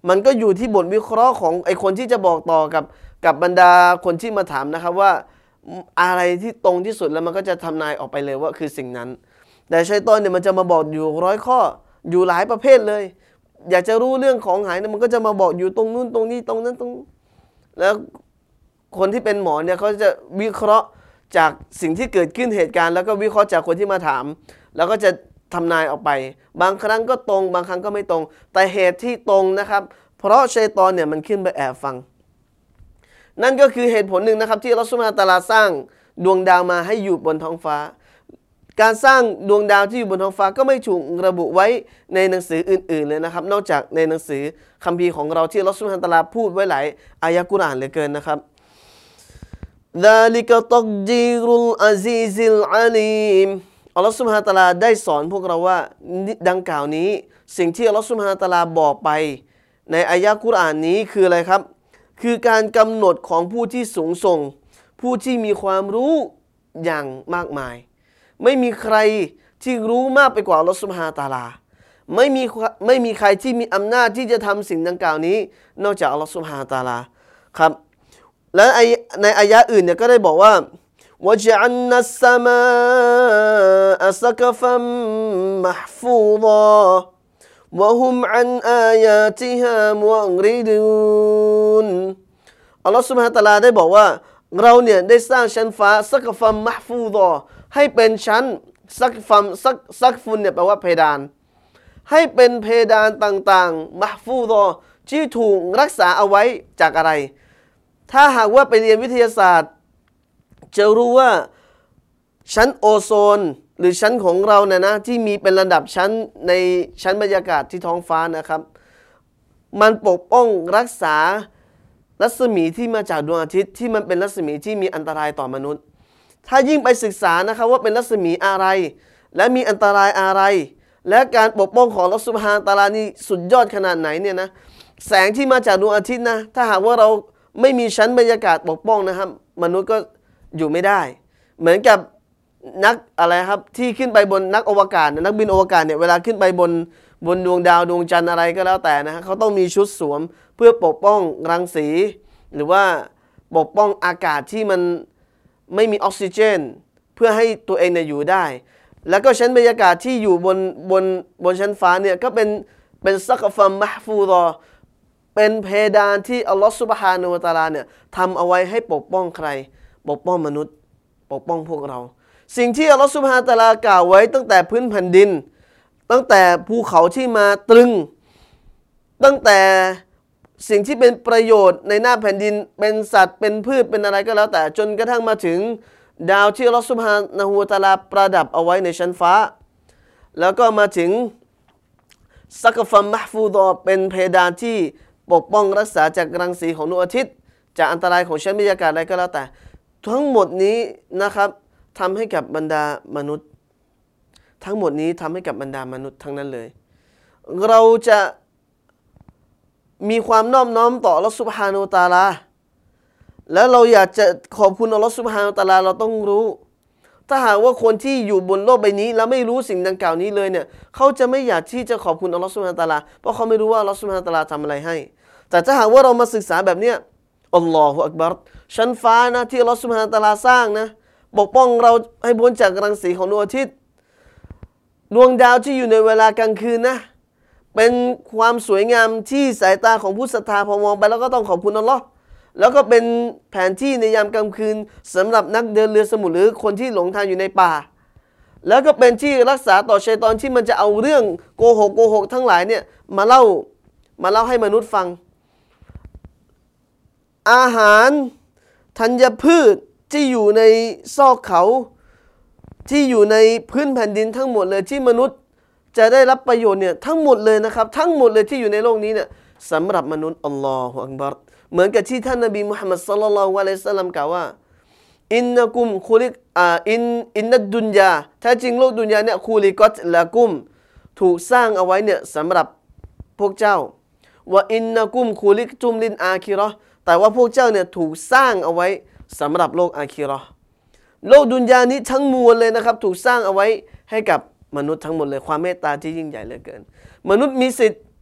มันก็อยู่ที่บทวิเคราะห์ของไอคนที่จะบอกต่อกับบรรดาคนที่มาถามนะครับว่าอะไรที่ตรงที่สุดแล้วมันก็จะทำนายออกไปเลยว่าคือสิ่งนั้นแต่ชัยฏอนเนี่ยมันจะมาบอกอยู่100 ข้ออยู่หลายประเภทเลยอยากจะรู้เรื่องของหายเนี่ยมันก็จะมาบอกอยู่ตรงนู้นตรงนี้ตรงนั้นตรงแล้วคนที่เป็นหมอเนี่ยเขาจะวิเคราะห์จากสิ่งที่เกิดขึ้นเหตุการณ์แล้วก็วิเคราะห์จากคนที่มาถามแล้วก็จะทำนายออกไปบางครั้งก็ตรงบางครั้งก็ไม่ตรงแต่เหตุที่ตรงนะครับเพราะชัยฏอนเนี่ยมันขึ้นไปแอบฟังนั่นก็คือเหตุผลหนึ่งนะครับที่อัลเลาะห์ซุบฮานะฮูวะตะอาลาสร้างดวงดาวมาให้อยู่บนท้องฟ้าการสร้างดวงดาวที่อยู่บนท้องฟ้าก็ไม่ถูกระบุไว้ในหนังสืออื่นๆเลยนะครับนอกจากในหนังสือคัมภีร์ของเราที่อัลเลาะห์ซุบฮานะฮูวะตะอาลาพูดไว้หลายอายะห์กุรอานเหลือเกินนะครับذلك تقدير العزيز العليم อัลเลาะห์ซุบฮานะฮูวะตะอาลาได้สอนพวกเราว่าดังกล่าวนี้สิ่งที่อัลเลาะห์ซุบฮานะฮูวะตะอาลาบอกไปในอายะห์กุรอานนี้คืออะไรครับคือการกำหนดของผู้ที่สูงส่งผู้ที่มีความรู้อย่างมากมายไม่มีใครที่รู้มากไปกว่าอัลเลาะห์ซุบฮานะฮูวะตะอาลาไม่มีใครที่มีอำนาจที่จะทำสิ่งดังกล่าวนี้นอกจากอัลเลาะห์ซุบฮานะฮูวะตะอาลาครับและในอายะอื่นเนี่ยก็ได้บอกว่าوَجَعَلْنَا السَّمَاءَ سَقْفًا مَحْفُوظًا وَهُمْ عَنْ آيَاتِهَا مُعْرِضُونَ อัลเลาะห์ซุบฮานะฮูวะตะอาลาได้บอกว่าเราเนี่ยได้สร้างชั้นฟ้าซักฟัมมะห์ฟูฎอให้เป็นชั้นซักฟุนเนี่ยแปลว่าเพดานให้เป็นเพดานต่างๆมะห์ฟูฎอที่ถูกรักษาเอาไว้จากอะไรถ้าหากว่าไปเรียนวิทยาศาสตร์จะรู้ว่าชั้นโอโซนหรือชั้นของเราเนี่ยนะที่มีเป็นระดับชั้นในชั้นบรรยากาศที่ท้องฟ้านะครับมันปกป้องรักษารัศมีที่มาจากดวงอาทิตย์ที่มันเป็นรัศมีที่มีอันตรายต่อมนุษย์ถ้ายิ่งไปศึกษานะครับว่าเป็นรัศมีอะไรและมีอันตรายอะไรและการปกป้องของอัลเลาะห์ซุบฮานะฮูวะตะอาลานี่สุดยอดขนาดไหนเนี่ยนะแสงที่มาจากดวงอาทิตย์นะถ้าหากว่าเราไม่มีชั้นบรรยากาศปกป้องนะครับมนุษย์ก็อยู่ไม่ได้เหมือนกับนักอะไรครับที่ขึ้นไปบนนักอวกาศนักบินอวกาศเนี่ยเวลาขึ้นไปบนดวงดาวดวงจันทร์อะไรก็แล้วแต่นะเขาต้องมีชุดสวมเพื่อปกป้องรังสีหรือว่าปกป้องอากาศที่มันไม่มีออกซิเจนเพื่อให้ตัวเองเนี่ยอยู่ได้แล้วก็ชั้นบรรยากาศที่อยู่บนชั้นฟ้าเนี่ยก็เป็นซักฟัมมะห์ฟูฎอเป็นเพดานที่อัลลอฮฺซุบฮานะฮูวะตะอาลาเนี่ยทำเอาไว้ให้ปกป้องใครปกป้องมนุษย์ปกป้องพวกเราสิ่งที่อัลลอฮฺซุบฮานะฮูวะตะอาลากล่าวไว้ตั้งแต่พื้นแผ่นดินตั้งแต่ภูเขาที่มาตรึงตั้งแต่สิ่งที่เป็นประโยชน์ในหน้าแผ่นดินเป็นสัตว์เป็นพืชเป็นอะไรก็แล้วแต่จนกระทั่งมาถึงดาวที่อัลลอฮฺซุบฮานะฮูวะตะอาลาประดับเอาไว้ในชั้นฟ้าแล้วก็มาถึงซักฟัมมะห์ฟูฎอเป็นเพดานที่ปกป้องรักษาจากรังสีของดวงอาทิตย์จากอันตรายของชั้นบรรยากาศอะไรก็แล้วแต่ทั้งหมดนี้นะครับทำให้กับบรรดามนุษย์ทั้งหมดนี้ทำให้กับบรรดามนุษย์ทั้งนั้นเลยเราจะมีความนอบน้อมต่ออัลเลาะห์ซุบฮานะฮูวะตะอาลาแล้วเราอยากจะขอบคุณอัลเลาะห์ซุบฮานะฮูวะตะอาลาเราต้องรู้ถ้าหากว่าคนที่อยู่บนโลกใบนี้แล้วไม่รู้สิ่งดังกล่าวนี้เลยเนี่ยเขาจะไม่อยากที่จะขอบคุณอัลเลาะห์ซุบฮานะฮูวะตะอาลาเพราะเขาไม่รู้ว่าอัลเลาะห์ซุบฮานะฮูวะตะอาลาทำอะไรให้แต่ถ้าหากว่าเรามาศึกษาแบบเนี้ยอัลลอฮุอักบัรชั้นฟ้านะที่อัลเลาะห์ซุบฮานะฮูวะตะอาลาสร้างนะปกป้องเราให้พ้นจากรังสีของดวงอาทิตย์ดวงดาวที่อยู่ในเวลากลางคืนนะเป็นความสวยงามที่สายตาของผู้ศรัทธาพอมองไปแล้วก็ต้องขอบคุณอัลลอฮ์แล้วก็เป็นแผนที่ในยามกลางคืนสำหรับนักเดินเรือสมุทรหรือคนที่หลงทางอยู่ในป่าแล้วก็เป็นที่รักษาต่อชัยฏอนที่มันจะเอาเรื่องโกหกทั้งหลายเนี่ยมาเล่าให้มนุษย์ฟังอาหารธัญพืชที่อยู่ในซอกเขาที่อยู่ในพื้นแผ่นดินทั้งหมดเลยที่มนุษย์จะได้รับประโยชน์เนี่ยทั้งหมดเลยนะครับทั้งหมดเลยที่อยู่ในโลกนี้เนี่ยสำหรับมนุษย์อัลลอฮฺอักบัรเหมือนกับที่ท่านนบีมุฮัมมัดศ็อลลัลลอฮุอะลัยฮิวะซัลลัมกล่าวว่าอินนะกุมคุลิกอินนัดดุนยาแท้จริงโลกดุนยาเนี่ยคุลิกัตละกุมถูกสร้างเอาไว้เนี่ยสำหรับพวกเจ้าว่าอินนะกุมคุลิกตุมลินอาคิเราะห์แต่ว่าพวกเจ้าเนี่ยถูกสร้างเอาไว้สำหรับโลกอาคิเราะห์โลกดุนยานี้ทั้งมวลเลยนะครับถูกสร้างเอาไว้ให้กับมนุษย์ทั้งหมดเลยความเมตตาที่ยิ่งใหญ่เหลือเกินมนุษย์มีสิทธิ์